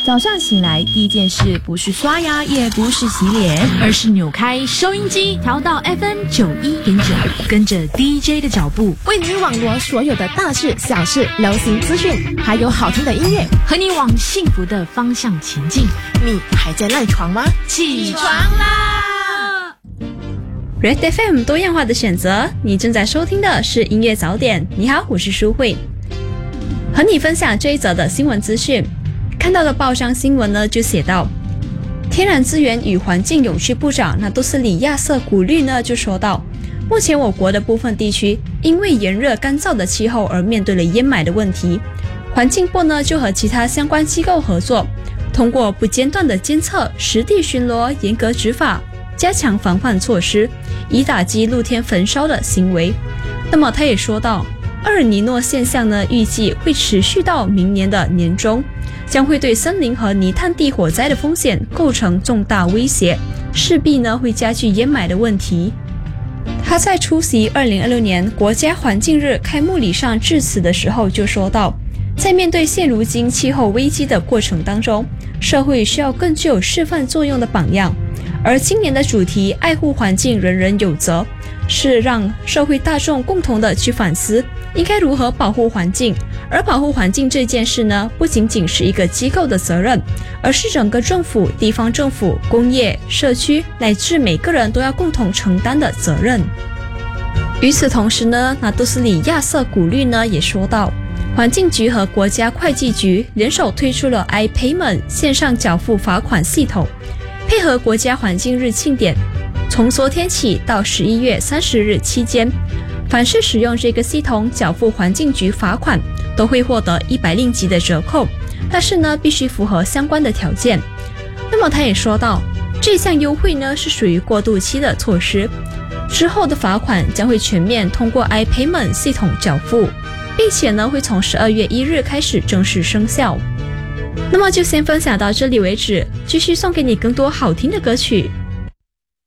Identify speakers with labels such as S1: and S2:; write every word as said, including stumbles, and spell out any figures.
S1: 早上醒来第一件事不是刷牙也不是洗脸，而是扭开收音机调到 F M 九一点九，跟着 D J 的脚步，
S2: 为你网罗所有的大事小事、流行资讯，还有好听的音乐，
S1: 和你往幸福的方向前进。
S2: 你还在赖床吗？
S1: 起床啦
S3: Red F M 多样化的选择，你正在收听的是音乐早点。你好，我是舒慧，和你分享这一则的新闻资讯。看到的报章新闻呢，就写到，天然资源与环境永续部长那都斯里亚瑟古律呢就说到，目前我国的部分地区因为炎热干燥的气候而面对了淹埋的问题，环境部呢就和其他相关机构合作，通过不间断的监测、实地巡逻、严格执法，加强防范措施，以打击露天焚烧的行为。那么他也说到，厄尔尼诺现象呢预计会持续到明年的年中，将会对森林和泥炭地火灾的风险构成重大威胁，势必呢会加剧淹埋的问题。他在出席二零二六年国家环境日开幕礼上致辞的时候就说到，在面对现如今气候危机的过程当中，社会需要更具有示范作用的榜样，而今年的主题爱护环境人人有责，是让社会大众共同的去反思应该如何保护环境。而保护环境这件事呢，不仅仅是一个机构的责任，而是整个政府、地方政府、工业、社区乃至每个人都要共同承担的责任。与此同时呢，那都斯里亚瑟古律呢也说到，环境局和国家会计局联手推出了 iPayment 线上缴付罚款系统，配合国家环境日庆典，从昨天起到十一月三十日期间，凡是使用这个系统缴付环境局罚款，都会获得一百令吉的折扣，但是呢，必须符合相关的条件。那么他也说到，这项优惠呢是属于过渡期的措施，之后的罚款将会全面通过 iPayment 系统缴付，并且呢会从十二月一日开始正式生效。那么就先分享到这里为止，继续送给你更多好听的歌曲。